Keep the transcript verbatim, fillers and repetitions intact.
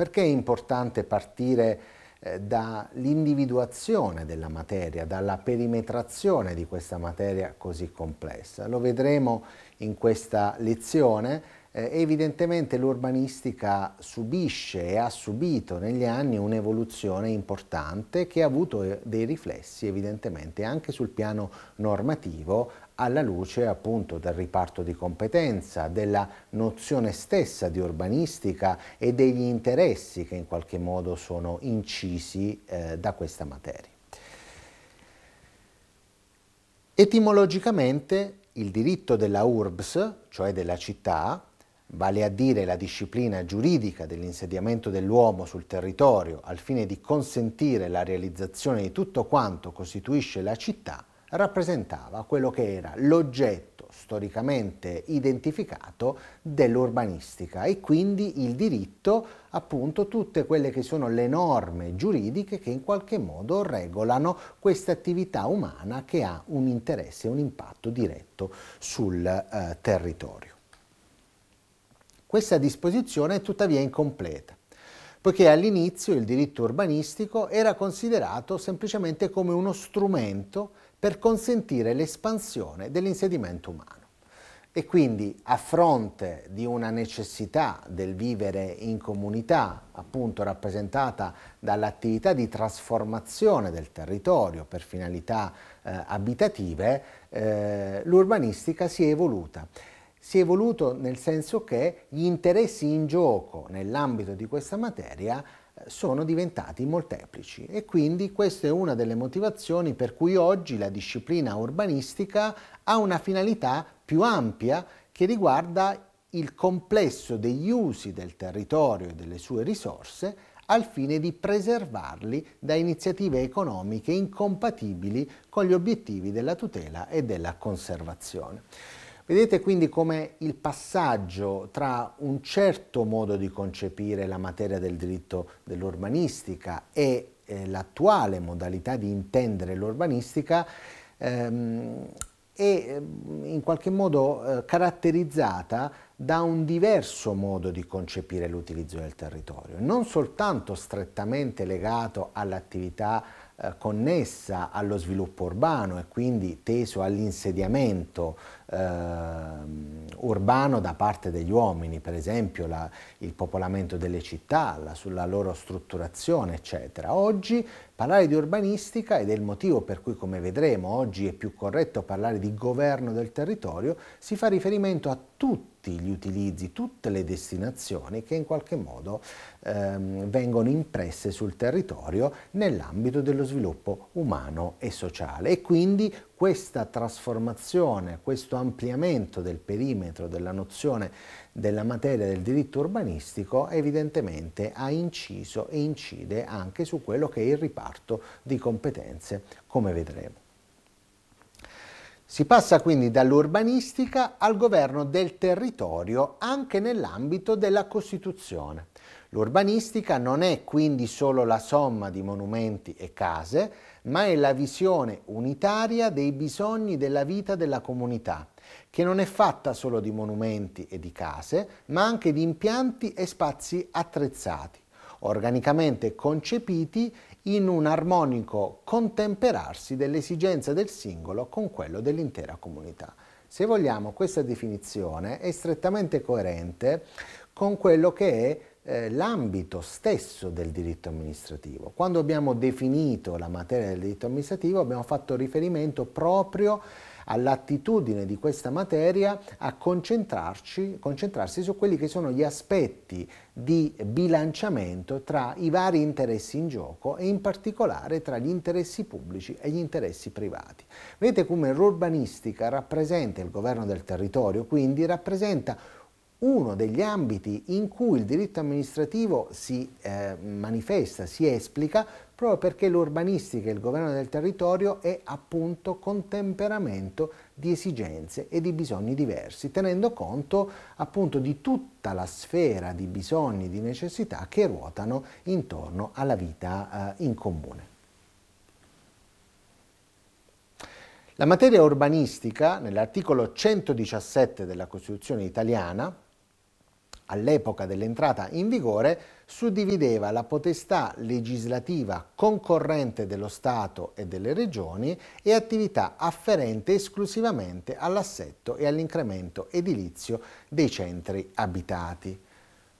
Perché è importante partire eh, dall'individuazione della materia, dalla perimetrazione di questa materia così complessa? Lo vedremo in questa lezione. Eh, evidentemente l'urbanistica subisce e ha subito negli anni un'evoluzione importante che ha avuto eh, dei riflessi evidentemente anche sul piano normativo, alla luce appunto del riparto di competenza, della nozione stessa di urbanistica e degli interessi che in qualche modo sono incisi eh, da questa materia. Etimologicamente il diritto della urbs, cioè della città, vale a dire la disciplina giuridica dell'insediamento dell'uomo sul territorio al fine di consentire la realizzazione di tutto quanto costituisce la città, rappresentava quello che era l'oggetto storicamente identificato dell'urbanistica e quindi il diritto, appunto, tutte quelle che sono le norme giuridiche che in qualche modo regolano questa attività umana che ha un interesse, un impatto diretto sul eh, territorio. Questa disposizione è tuttavia incompleta, poiché all'inizio il diritto urbanistico era considerato semplicemente come uno strumento per consentire l'espansione dell'insediamento umano. E quindi a fronte di una necessità del vivere in comunità, appunto rappresentata dall'attività di trasformazione del territorio per finalità eh, abitative, eh, l'urbanistica si è evoluta. Si è evoluto nel senso che gli interessi in gioco nell'ambito di questa materia sono diventati molteplici e quindi questa è una delle motivazioni per cui oggi la disciplina urbanistica ha una finalità più ampia che riguarda il complesso degli usi del territorio e delle sue risorse al fine di preservarli da iniziative economiche incompatibili con gli obiettivi della tutela e della conservazione. Vedete quindi come il passaggio tra un certo modo di concepire la materia del diritto dell'urbanistica e eh, l'attuale modalità di intendere l'urbanistica ehm, è in qualche modo eh, caratterizzata da un diverso modo di concepire l'utilizzo del territorio, non soltanto strettamente legato all'attività eh, connessa allo sviluppo urbano e quindi teso all'insediamento eh, urbano da parte degli uomini, per esempio la, il popolamento delle città, la, sulla loro strutturazione, eccetera. Oggi parlare di urbanistica, ed è il motivo per cui, come vedremo, oggi è più corretto parlare di governo del territorio, si fa riferimento a tutti gli utilizzi, tutte le destinazioni che in qualche modo ehm, vengono impresse sul territorio nell'ambito dello sviluppo umano e sociale. E quindi questa trasformazione, questo ampliamento del perimetro della nozione della materia del diritto urbanistico evidentemente ha inciso e incide anche su quello che è il riparto di competenze, come vedremo. Si passa quindi dall'urbanistica al governo del territorio anche nell'ambito della Costituzione. L'urbanistica non è quindi solo la somma di monumenti e case, ma è la visione unitaria dei bisogni della vita della comunità, che non è fatta solo di monumenti e di case, ma anche di impianti e spazi attrezzati, organicamente concepiti in un armonico contemperarsi dell'esigenza del singolo con quello dell'intera comunità. Se vogliamo, questa definizione è strettamente coerente con quello che è eh, l'ambito stesso del diritto amministrativo. Quando abbiamo definito la materia del diritto amministrativo abbiamo fatto riferimento proprio all'attitudine di questa materia a concentrarci, concentrarsi su quelli che sono gli aspetti di bilanciamento tra i vari interessi in gioco e in particolare tra gli interessi pubblici e gli interessi privati. Vedete come l'urbanistica rappresenta il governo del territorio, quindi rappresenta uno degli ambiti in cui il diritto amministrativo si eh, manifesta, si esplica, proprio perché l'urbanistica e il governo del territorio è appunto contemperamento di esigenze e di bisogni diversi, tenendo conto appunto di tutta la sfera di bisogni, di necessità che ruotano intorno alla vita eh, in comune. La materia urbanistica, nell'articolo centodiciassette della Costituzione italiana, all'epoca dell'entrata in vigore, suddivideva la potestà legislativa concorrente dello Stato e delle regioni e attività afferente esclusivamente all'assetto e all'incremento edilizio dei centri abitati.